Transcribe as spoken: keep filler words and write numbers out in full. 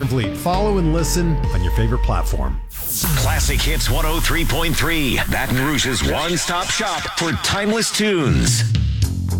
Fleet. Follow and listen on your favorite platform. Classic Hits one oh three point three, Baton Rouge's one-stop shop for timeless tunes.